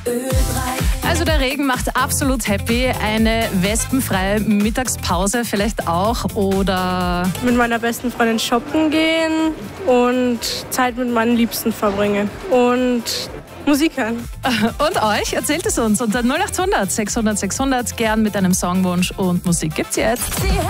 Also der Regen macht absolut happy. Eine wespenfreie Mittagspause vielleicht auch oder... Mit meiner besten Freundin shoppen gehen und Zeit mit meinen Liebsten verbringen und Musik hören. Und euch? Erzählt es uns unter 0800 600 600 gern mit einem Songwunsch und Musik gibt's jetzt.